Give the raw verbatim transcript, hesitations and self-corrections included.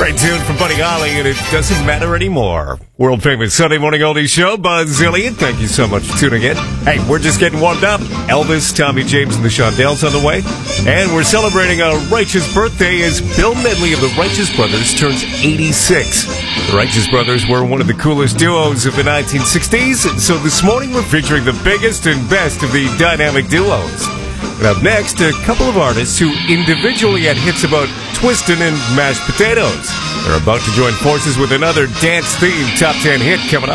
Great tune from Buddy Holly, and it doesn't matter anymore. World famous Sunday morning oldies show, Buzz Elliott. Thank you so much for tuning in. Hey, we're just getting warmed up. Elvis, Tommy James, and the Shondells on the way. And we're celebrating a righteous birthday as Bill Medley of the Righteous Brothers turns eighty-six. The Righteous Brothers were one of the coolest duos of the nineteen sixties, so this morning we're featuring the biggest and best of the dynamic duos. And up next, a couple of artists who individually had hits about twistin' and mashed potatoes. They're about to join forces with another dance-themed top ten hit coming up.